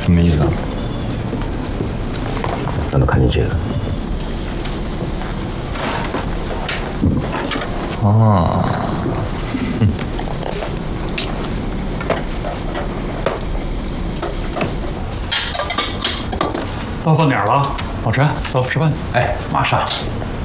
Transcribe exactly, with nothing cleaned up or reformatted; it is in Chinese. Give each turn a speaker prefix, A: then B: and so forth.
A: 什么意思啊？
B: 咱们看见这个。
A: 哦，嗯。
C: 到饭点了，老陈，走吃饭。
A: 哎，马上。